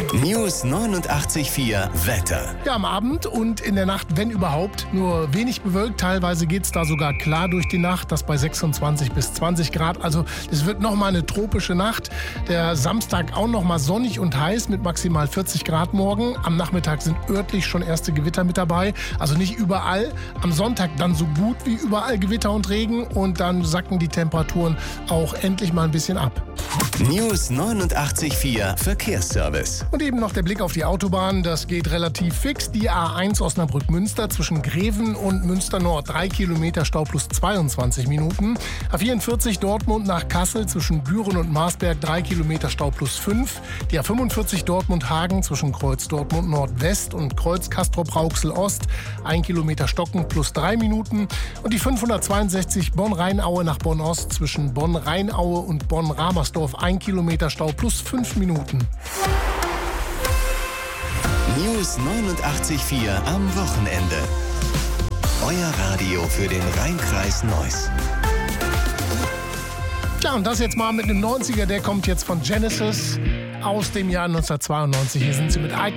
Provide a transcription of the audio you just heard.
News 89.4 Wetter. Ja, am Abend und in der Nacht, wenn überhaupt, nur wenig bewölkt. Teilweise geht es da sogar klar durch die Nacht, das bei 26 bis 20 Grad. Also es wird nochmal eine tropische Nacht. Der Samstag auch nochmal sonnig und heiß mit maximal 40 Grad morgen. Am Nachmittag sind örtlich schon erste Gewitter mit dabei. Also nicht überall. Am Sonntag dann so gut wie überall Gewitter und Regen. Und dann sacken die Temperaturen auch endlich mal ein bisschen ab. News 89.4 Verkehrsservice. Und eben noch der Blick auf die Autobahn. Das geht relativ fix. Die A1 Osnabrück-Münster zwischen Greven und Münster Nord. 3 Kilometer Stau plus 22 Minuten. A44 Dortmund nach Kassel zwischen Büren und Marsberg. 3 Kilometer Stau plus 5. Die A45 Dortmund-Hagen zwischen Kreuz Dortmund Nordwest und Kreuz Castrop-Rauxel Ost. 1 Kilometer Stocken plus 3 Minuten. Und die 562 Bonn-Rheinaue nach Bonn-Ost zwischen Bonn-Rheinaue und Bonn-Ramersdorf. 1 Kilometer Stau plus 5 Minuten. News 89.4 am Wochenende. Euer Radio für den Rhein-Kreis Neuss. Ja, und das jetzt mal mit einem 90er, der kommt jetzt von Genesis aus dem Jahr 1992. Hier sind sie mit I